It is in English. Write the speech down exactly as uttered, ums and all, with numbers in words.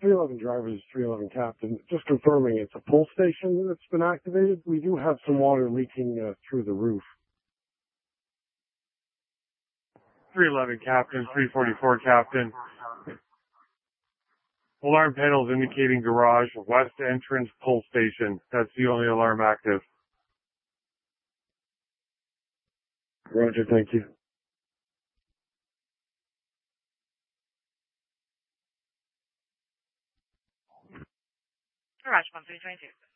three eleven drivers, three eleven captain. Just confirming it's a pull station that's been activated. We do have some water leaking uh, through the roof. three eleven captain, three forty-four captain. Alarm panels indicating garage, west entrance pull station. That's the only alarm active. Roger, thank you. Garage one three twenty-two.